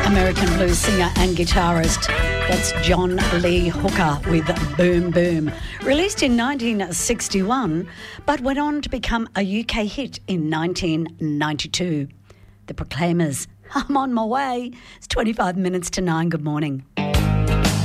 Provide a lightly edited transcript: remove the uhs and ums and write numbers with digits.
American blues singer and guitarist. That's John Lee Hooker with Boom Boom. Released in 1961, but went on to become a UK hit in 1992. The Proclaimers, I'm on my way. It's 25 minutes to 9. Good morning.